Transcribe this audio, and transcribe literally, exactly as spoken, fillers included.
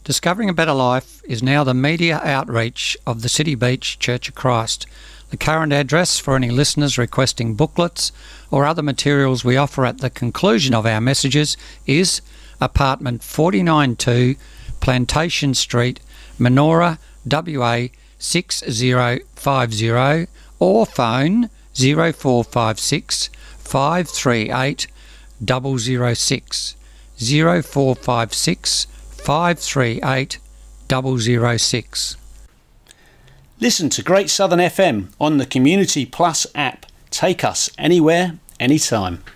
Discovering a Better Life is now the media outreach of the City Beach Church of Christ. The current address for any listeners requesting booklets or other materials we offer at the conclusion of our messages is Apartment forty-nine two, Plantation Street, Menora, W A six zero five zero, or phone zero four five six, five three eight, zero zero six, zero four five six, five three eight, zero zero six. Listen to Great Southern F M on the Community Plus app. Take us anywhere, anytime.